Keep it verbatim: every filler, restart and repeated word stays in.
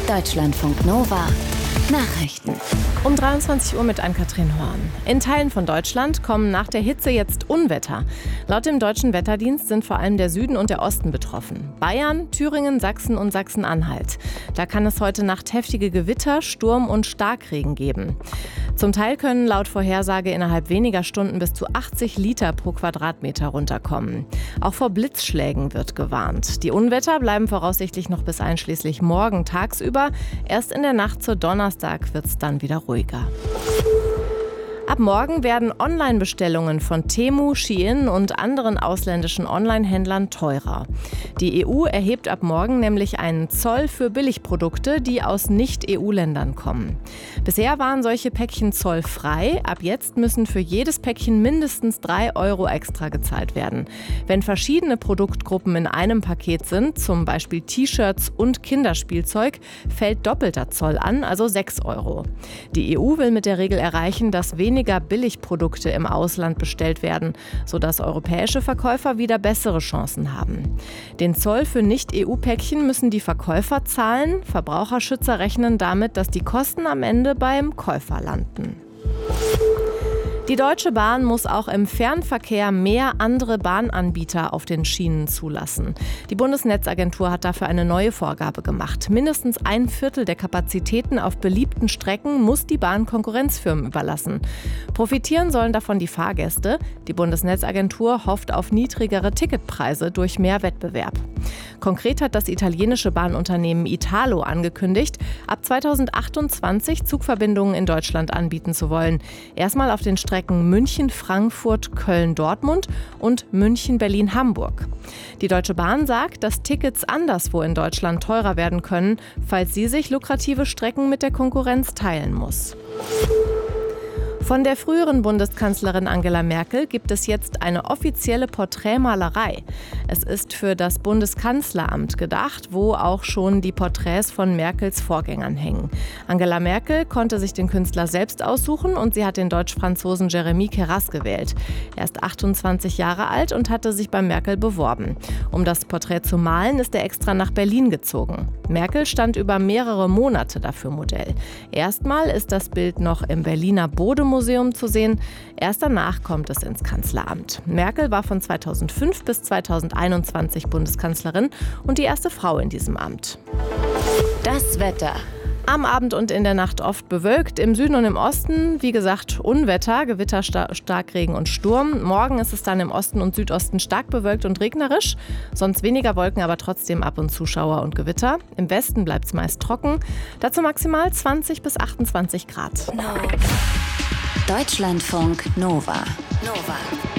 Deutschlandfunk Nova Nachrichten. Um dreiundzwanzig Uhr mit Ann-Kathrin Horn. In Teilen von Deutschland kommen nach der Hitze jetzt Unwetter. Laut dem Deutschen Wetterdienst sind vor allem der Süden und der Osten betroffen. Bayern, Thüringen, Sachsen und Sachsen-Anhalt. Da kann es heute Nacht heftige Gewitter, Sturm und Starkregen geben. Zum Teil können laut Vorhersage innerhalb weniger Stunden bis zu achtzig Liter pro Quadratmeter runterkommen. Auch vor Blitzschlägen wird gewarnt. Die Unwetter bleiben voraussichtlich noch bis einschließlich morgen tagsüber. Erst in der Nacht zu Donnerstag wird es dann wieder ruhiger. Ab morgen werden Online-Bestellungen von Temu, Shein und anderen ausländischen Online-Händlern teurer. Die E U erhebt ab morgen nämlich einen Zoll für Billigprodukte, die aus Nicht-E U-Ländern kommen. Bisher waren solche Päckchen zollfrei. Ab jetzt müssen für jedes Päckchen mindestens drei Euro extra gezahlt werden. Wenn verschiedene Produktgruppen in einem Paket sind, zum Beispiel T-Shirts und Kinderspielzeug, fällt doppelter Zoll an, also sechs Euro. Die E U will mit der Regel erreichen, dass weniger Billigprodukte im Ausland bestellt werden, sodass europäische Verkäufer wieder bessere Chancen haben. Den Zoll für Nicht-E U-Päckchen müssen die Verkäufer zahlen. Verbraucherschützer rechnen damit, dass die Kosten am Ende beim Käufer landen. Die Deutsche Bahn muss auch im Fernverkehr mehr andere Bahnanbieter auf den Schienen zulassen. Die Bundesnetzagentur hat dafür eine neue Vorgabe gemacht. Mindestens ein Viertel der Kapazitäten auf beliebten Strecken muss die Bahn Konkurrenzfirmen überlassen. Profitieren sollen davon die Fahrgäste. Die Bundesnetzagentur hofft auf niedrigere Ticketpreise durch mehr Wettbewerb. Konkret hat das italienische Bahnunternehmen Italo angekündigt, ab zweitausendachtundzwanzig Zugverbindungen in Deutschland anbieten zu wollen. Erstmal auf den Strecken München, Frankfurt, Köln, Dortmund und München, Berlin, Hamburg. Die Deutsche Bahn sagt, dass Tickets anderswo in Deutschland teurer werden können, falls sie sich lukrative Strecken mit der Konkurrenz teilen muss. Von der früheren Bundeskanzlerin Angela Merkel gibt es jetzt eine offizielle Porträtmalerei. Es ist für das Bundeskanzleramt gedacht, wo auch schon die Porträts von Merkels Vorgängern hängen. Angela Merkel konnte sich den Künstler selbst aussuchen und sie hat den Deutsch-Franzosen Jérémy Queyras gewählt. Er ist achtundzwanzig Jahre alt und hatte sich bei Merkel beworben. Um das Porträt zu malen, ist er extra nach Berlin gezogen. Merkel stand über mehrere Monate dafür Modell. Erstmal ist das Bild noch im Berliner Bode-Museum zu sehen. Erst danach kommt es ins Kanzleramt. Merkel war von zweitausendfünf bis zweitausendeinundzwanzig Bundeskanzlerin und die erste Frau in diesem Amt. Das Wetter. Am Abend und in der Nacht oft bewölkt, im Süden und im Osten, wie gesagt, Unwetter, Gewitter, Star- Starkregen und Sturm. Morgen ist es dann im Osten und Südosten stark bewölkt und regnerisch, sonst weniger Wolken, aber trotzdem ab und zu Schauer und Gewitter. Im Westen bleibt es meist trocken, dazu maximal zwanzig bis achtundzwanzig Grad. Deutschlandfunk Nova. Nova.